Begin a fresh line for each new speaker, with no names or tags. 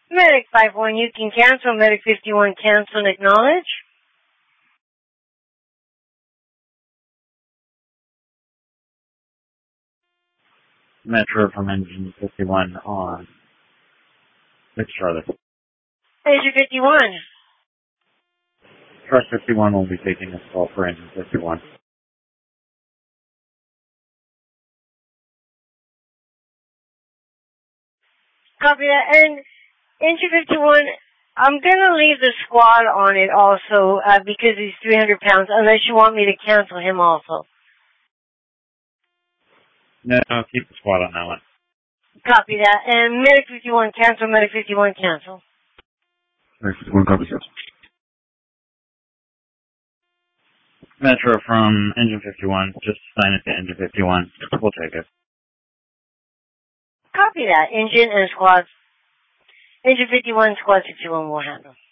Medic 5-1, you can cancel. Medic 51, cancel and acknowledge.
Metro from Engine 51 on 6 Charlotte.
Engine 51.
Truck 51 will be taking this call for Engine 51.
Copy that. And Engine 51, I'm going to leave the squad on it also because he's 300 pounds, unless you want me to cancel him also.
No, keep the squad on that one.
Copy that. And Medic 51, cancel. Medic 51, cancel.
Medic 51, copy, cancel. Metro from Engine 51, just sign it to Engine 51. We'll take it.
Copy that. Engine and squad. Engine 51, squad 61 will handle.